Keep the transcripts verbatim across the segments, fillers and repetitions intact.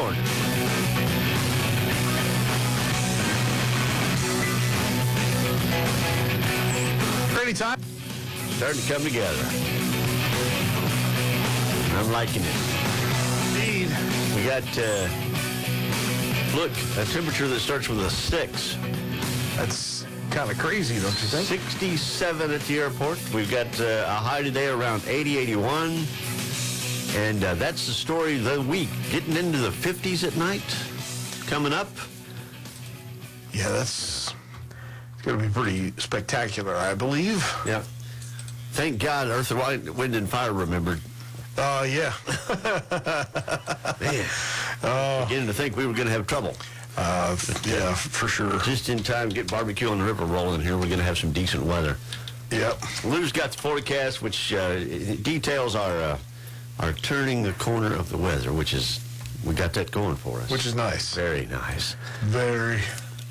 morning. Time. Starting to come together. I'm liking it. Indeed. We got, uh, look, a temperature that starts with a six. That's kind of crazy, don't you think? sixty-seven at the airport. We've got uh, a high today around eighty, eighty-one. And uh, that's the story of the week. Getting into the fifties at night. Coming up. Yeah, that's going to be pretty spectacular, I believe. Yeah. Thank God Earth, Wind, and Fire remembered. Oh, uh, yeah. Man. Uh, beginning to think we were going to have trouble. Uh, yeah, for sure. Just in time to get barbecue on the river rolling here. We're going to have some decent weather. Yep. Lou's got the forecast, which uh, details our, uh, our turning the corner of the weather, which is, we got that going for us. Which is nice. Very nice. Very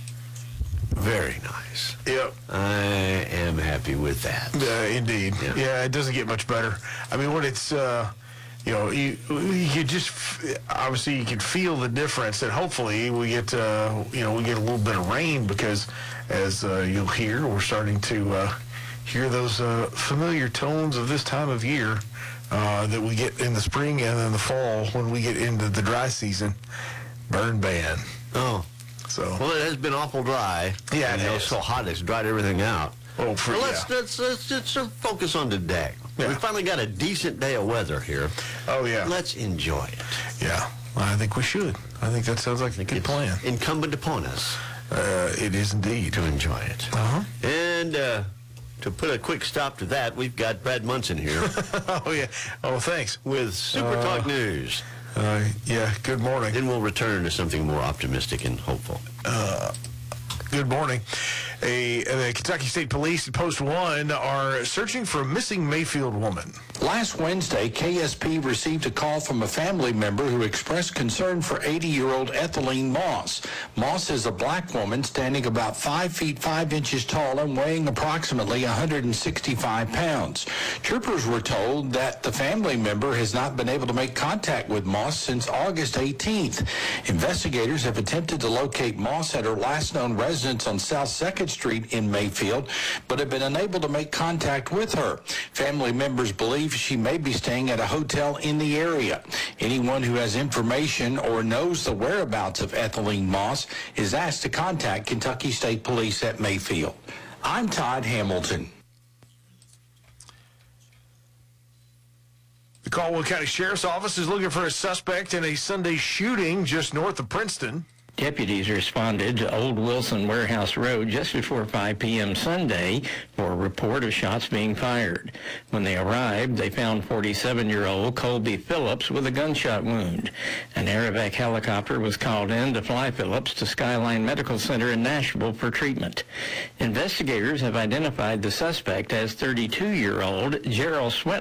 Very nice. Yep. I am happy with that. Uh, indeed. Yeah. yeah, it doesn't get much better. I mean, when it's, uh, you know, you, you just, obviously you can feel the difference, and hopefully we get, uh, you know, we get a little bit of rain because, as uh, you'll hear, we're starting to uh, hear those uh, familiar tones of this time of year uh, that we get in the spring and in the fall when we get into the dry season. Burn ban. Oh. So. Well, it has been awful dry. Yeah, and it you know, is. so hot it's dried everything out. Oh, for well, let's, yeah. let's, let's, let's, let's focus on today. Yeah. We finally got a decent day of weather here. Oh, yeah. Let's enjoy it. Yeah, I think we should. I think that sounds like a good plan. Incumbent upon us. Uh, it is indeed. To enjoy it. Uh-huh. And uh, to put a quick stop to that, we've got Brad Munson here. Oh, yeah. Oh, thanks. With Super uh, Talk News. Uh, yeah, good morning. Then we'll return to something more optimistic and hopeful. Uh, good morning. A, the Kentucky State Police and Post One are searching for a missing Mayfield woman. Last Wednesday, K S P received a call from a family member who expressed concern for eighty-year-old Ethelene Moss. Moss is a black woman standing about five feet five inches tall and weighing approximately one hundred sixty-five pounds. Troopers were told that the family member has not been able to make contact with Moss since August eighteenth. Investigators have attempted to locate Moss at her last known residence on South second Street in Mayfield, but have been unable to make contact with her. Family members believe she may be staying at a hotel in the area. Anyone who has information or knows the whereabouts of Ethelene Moss is asked to contact Kentucky State Police at Mayfield. I'm Todd Hamilton. The Caldwell County Sheriff's Office is looking for a suspect in a Sunday shooting just north of Princeton. Deputies responded to Old Wilson Warehouse Road just before five p.m. Sunday for a report of shots being fired. When they arrived, they found forty-seven-year-old Colby Phillips with a gunshot wound. An Aerovac helicopter was called in to fly Phillips to Skyline Medical Center in Nashville for treatment. Investigators have identified the suspect as thirty-two-year-old Gerald Sweat.